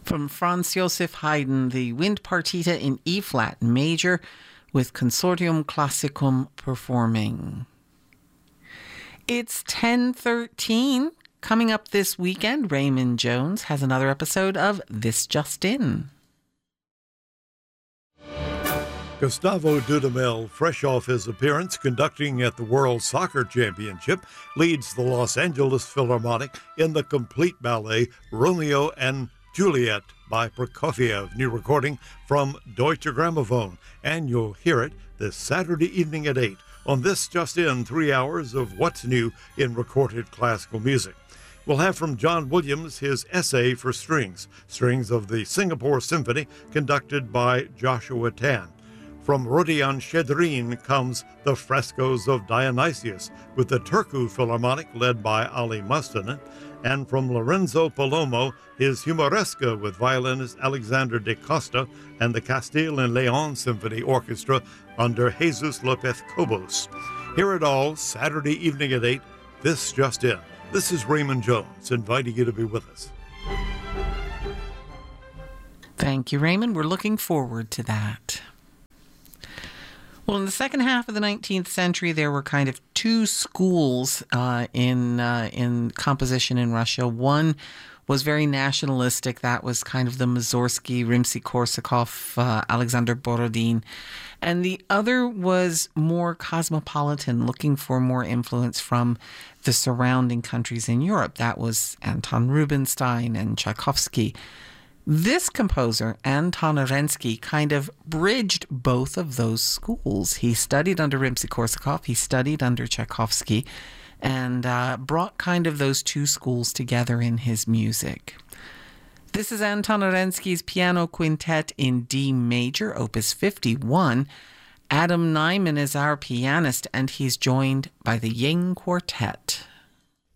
From Franz Joseph Haydn, the Wind Partita in E-flat major with Consortium Classicum performing. It's 10:13. Coming up this weekend, Raymond Jones has another episode of This Just In. Gustavo Dudamel, fresh off his appearance conducting at the World Soccer Championship, leads the Los Angeles Philharmonic in the complete ballet Romeo and Juliet by Prokofiev, new recording from Deutsche Grammophon, and you'll hear it this Saturday evening at 8 on This Just In, 3 hours of what's new in recorded classical music. We'll have from John Williams his essay for strings of the Singapore Symphony, conducted by Joshua Tan. From Rodion Shedrin comes The Frescoes of Dionysius, with the Turku Philharmonic led by Ali Mustanen, and from Lorenzo Palomo, his Humoresca with violinist Alexander de Costa and the Castile and Leon Symphony Orchestra under Jesus Lopez Cobos. Hear it all Saturday evening at 8, This Just In. This is Raymond Jones, inviting you to be with us. Thank you, Raymond. We're looking forward to that. Well, in the second half of the 19th century, there were kind of two schools in composition in Russia. One was very nationalistic. That was kind of the Mussorgsky, Rimsky-Korsakov, Alexander Borodin. And the other was more cosmopolitan, looking for more influence from the surrounding countries in Europe. That was Anton Rubinstein and Tchaikovsky. This composer, Anton Arensky, kind of bridged both of those schools. He studied under Rimsky-Korsakov, he studied under Tchaikovsky, and brought kind of those two schools together in his music. This is Anton Arensky's Piano Quintet in D major, opus 51. Adam Nyman is our pianist, and he's joined by the Ying Quartet.